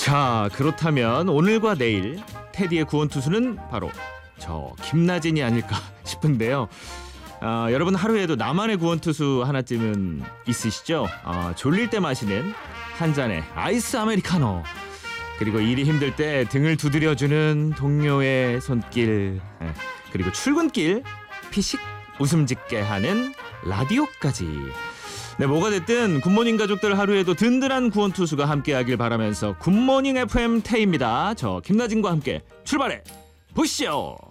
자, 그렇다면 오늘과 내일 테디의 구원투수는 바로 저 김나진이 아닐까 싶은데요. 여러분 하루에도 나만의 구원투수 하나쯤은 있으시죠? 졸릴 때 마시는 한 잔의 아이스 아메리카노, 그리고 일이 힘들 때 등을 두드려주는 동료의 손길, 그리고 출근길 피식 웃음 짓게 하는 라디오까지. 네, 뭐가 됐든 굿모닝 가족들 하루에도 든든한 구원투수가 함께하길 바라면서 굿모닝 FM 태입니다. 저 김나진과 함께 출발해 보시죠.